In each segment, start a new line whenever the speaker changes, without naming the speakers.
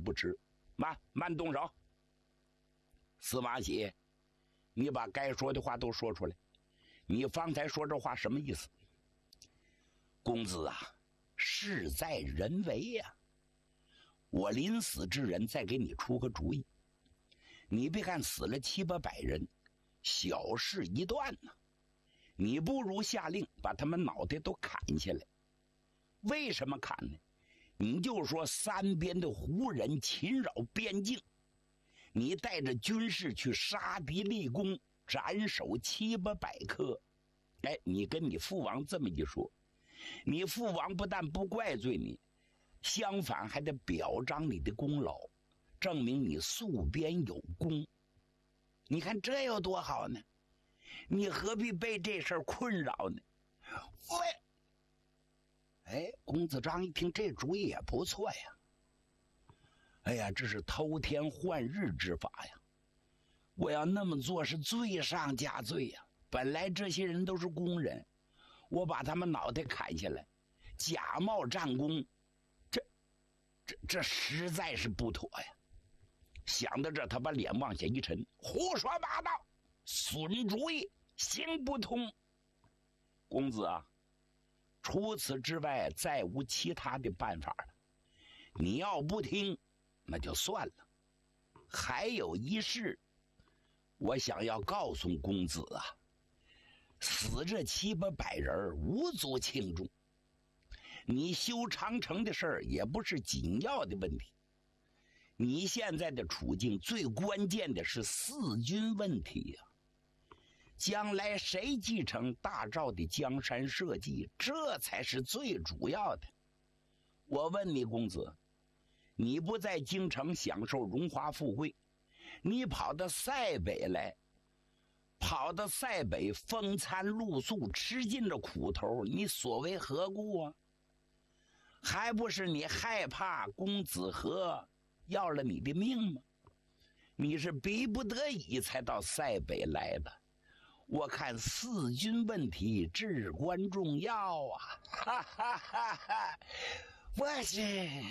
不迟。慢动手。司马喜，你把该说的话都说出来。你方才说这话什么意思？公子啊，事在人为呀。我临死之人再给你出个主意。你别看死了700、800人，小事一段呢。你不如下令把他们脑袋都砍下来。为什么砍呢？你就说三边的胡人侵扰边境，你带着军士去杀敌立功，斩首700、800颗。哎，你跟你父王这么一说，你父王不但不怪罪你，相反还得表彰你的功劳，证明你戍边有功。你看这有多好呢？你何必被这事儿困扰呢？哎，公子张一听这主意也不错呀。哎呀，这是偷天换日之法呀！我要那么做是罪上加罪呀。本来这些人都是工人，我把他们脑袋砍下来，假冒战功，这实在是不妥呀。想到这，他把脸往下一沉，胡说八道，损主意，行不通。公子啊，除此之外再无其他的办法了。你要不听，那就算了。还有一事，我想要告诉公子啊，死这700、800人无足轻重。你修长城的事儿也不是紧要的问题。你现在的处境最关键的是四军问题呀。将来谁继承大赵的江山社稷，这才是最主要的。我问你，公子，你不在京城享受荣华富贵，你跑到塞北来，风餐露宿，吃尽了苦头，你所为何故啊？还不是你害怕公子和要了你的命吗？你是逼不得已才到塞北来的。我看四军问题至关重要啊！哈哈哈哈！我是……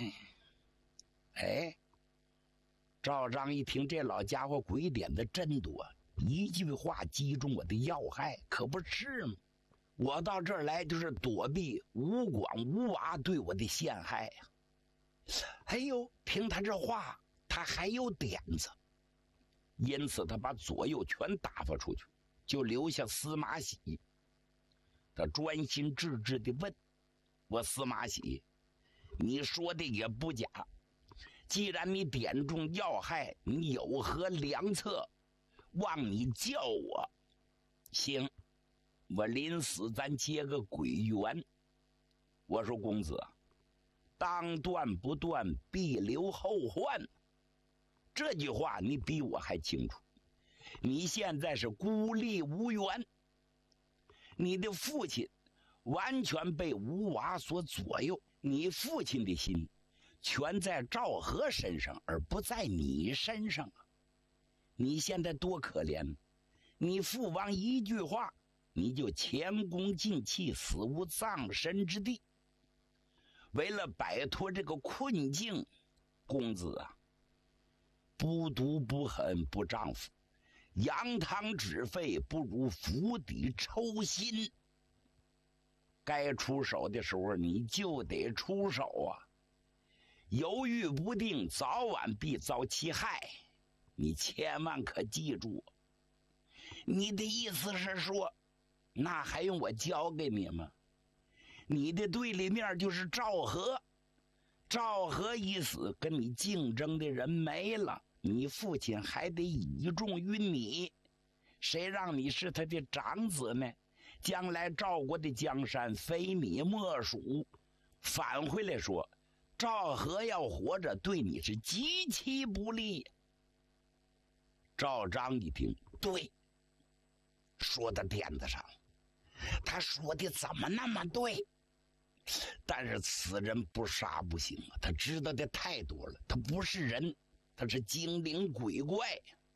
哎，赵章一听这老家伙鬼点子真多，一句话击中我的要害，可不是吗？我到这儿来就是躲避吴广、吴娃对我的陷害呀。哎呦，听他这话，他还有点子，因此他把左右全打发出去，就留下司马喜。他专心致志地问我：司马喜，你说的也不假，既然你点中要害，你有何良策？望你教我。行，我临死咱结个鬼缘。我说公子，当断不断，必留后患。这句话你比我还清楚。你现在是孤立无援，你的父亲完全被吴娃所左右，你父亲的心全在赵和身上，而不在你身上啊！你现在多可怜，你父王一句话，你就前功尽弃，死无葬身之地。为了摆脱这个困境，公子啊，不毒不狠不丈夫，扬汤止沸不如釜底抽薪。该出手的时候你就得出手啊！犹豫不定，早晚必遭其害。你千万可记住。你的意思是说，那还用我教给你吗？你的对立面就是赵和，赵和一死，跟你竞争的人没了，你父亲还得倚重于你，谁让你是他的长子呢？将来赵国的江山非你莫属。反回来说，赵和要活着，对你是极其不利。赵章一听，对，说到点子上，他说的怎么那么对？但是此人不杀不行啊，他知道的太多了，他不是人，他是精灵鬼怪。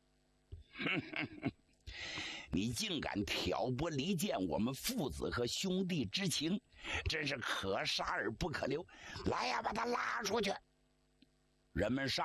你竟敢挑拨离间我们父子和兄弟之情，真是可杀而不可留！来呀，把他拉出去！人们上